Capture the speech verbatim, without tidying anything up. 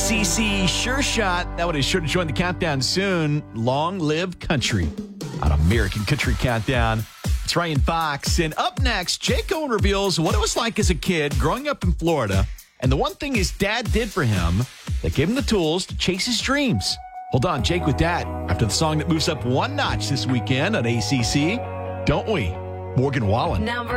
C C Sure Shot. That one is sure to join the countdown soon. Long Live Country on American Country Countdown. It's Ryan Fox. And up next, Jake Owen reveals what it was like as a kid growing up in Florida and the one thing his dad did for him that gave him the tools to chase his dreams. Hold on, Jake with that after the song that moves up one notch this weekend on A C C. Don't we? Morgan Wallen. Number